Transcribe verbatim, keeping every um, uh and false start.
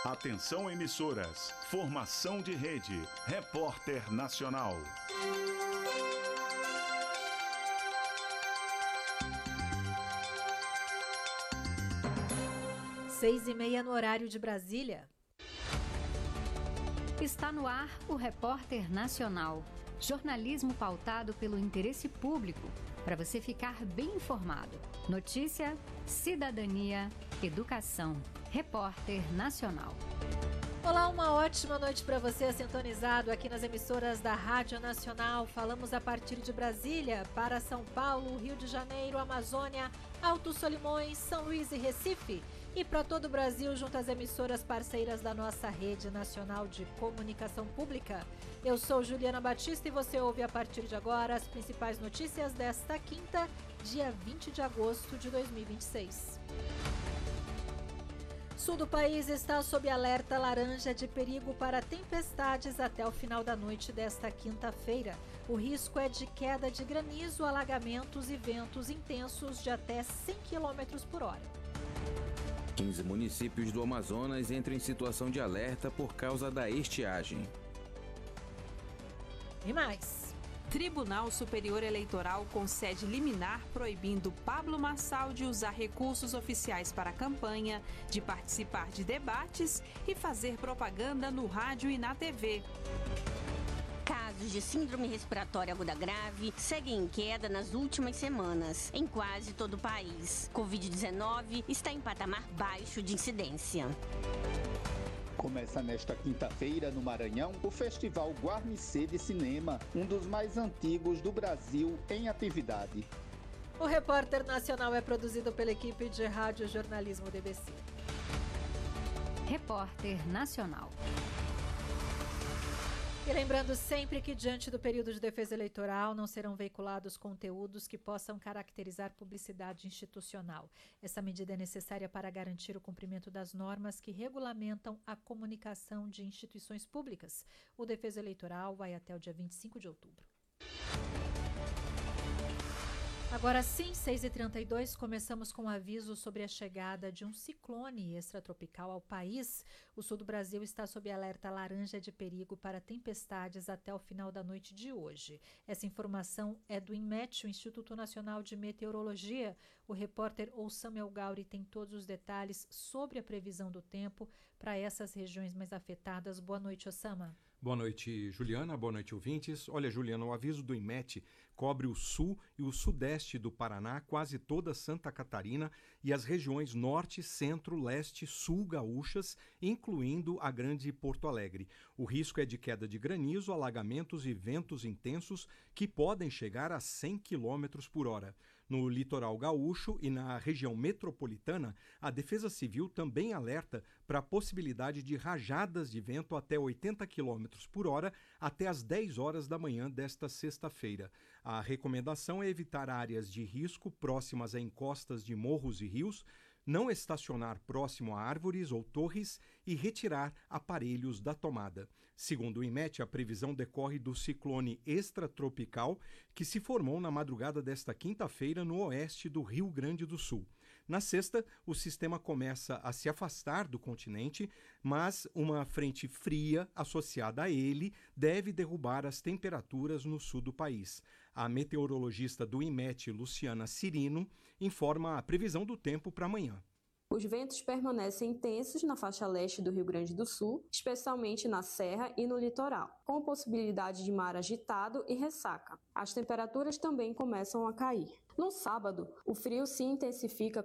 Atenção emissoras, formação de rede, Repórter Nacional. Seis e meia no horário de Brasília. Está no ar o Repórter Nacional. Jornalismo pautado pelo interesse público, para você ficar bem informado. Notícia, cidadania, educação. Repórter Nacional. Olá, uma ótima noite para você sintonizado aqui nas emissoras da Rádio Nacional. Falamos a partir de Brasília para São Paulo, Rio de Janeiro, Amazônia, Alto Solimões, São Luís e Recife. E para todo o Brasil, junto às emissoras parceiras da nossa Rede Nacional de Comunicação Pública. Eu sou Juliana Batista e você ouve a partir de agora as principais notícias desta quinta, dia vinte de agosto de dois mil e vinte e seis. Sul do país está sob alerta laranja de perigo para tempestades até o final da noite desta quinta-feira. O risco é de queda de granizo, alagamentos e ventos intensos de até cem quilômetros por hora. quinze municípios do Amazonas entram em situação de alerta por causa da estiagem. E mais. Tribunal Superior Eleitoral concede liminar proibindo Pablo Marçal de usar recursos oficiais para a campanha, de participar de debates e fazer propaganda no rádio e na T V. Casos de síndrome respiratória aguda grave seguem em queda nas últimas semanas, em quase todo o país. covid dezenove está em patamar baixo de incidência. Começa nesta quinta-feira, no Maranhão, o Festival Guarnicê de Cinema, um dos mais antigos do Brasil em atividade. O Repórter Nacional é produzido pela equipe de Rádio Jornalismo D B C. Repórter Nacional. E lembrando sempre que, diante do período de defesa eleitoral, não serão veiculados conteúdos que possam caracterizar publicidade institucional. Essa medida é necessária para garantir o cumprimento das normas que regulamentam a comunicação de instituições públicas. O defesa eleitoral vai até o dia vinte e cinco de outubro. Agora sim, seis e trinta e dois, começamos com um aviso sobre a chegada de um ciclone extratropical ao país. O sul do Brasil está sob alerta laranja de perigo para tempestades até o final da noite de hoje. Essa informação é do INMET, o Instituto Nacional de Meteorologia. O repórter Oussama El Gauri tem todos os detalhes sobre a previsão do tempo para essas regiões mais afetadas. Boa noite, Oussama. Boa noite, Juliana. Boa noite, ouvintes. Olha, Juliana, o aviso do INMET cobre o sul e o sudeste do Paraná, quase toda Santa Catarina e as regiões norte, centro, leste, sul gaúchas, incluindo a grande Porto Alegre. O risco é de queda de granizo, alagamentos e ventos intensos que podem chegar a cem quilômetros por hora. No litoral gaúcho e na região metropolitana, a Defesa Civil também alerta para a possibilidade de rajadas de vento até oitenta quilômetros por hora até às dez horas da manhã desta sexta-feira. A recomendação é evitar áreas de risco próximas a encostas de morros e rios, não estacionar próximo a árvores ou torres e retirar aparelhos da tomada. Segundo o INMET, a previsão decorre do ciclone extratropical que se formou na madrugada desta quinta-feira no oeste do Rio Grande do Sul. Na sexta, o sistema começa a se afastar do continente, mas uma frente fria associada a ele deve derrubar as temperaturas no sul do país. A meteorologista do INMET, Luciana Cirino, informa a previsão do tempo para amanhã. Os ventos permanecem intensos na faixa leste do Rio Grande do Sul, especialmente na Serra e no litoral, com possibilidade de mar agitado e ressaca. As temperaturas também começam a cair. No sábado, o frio se intensifica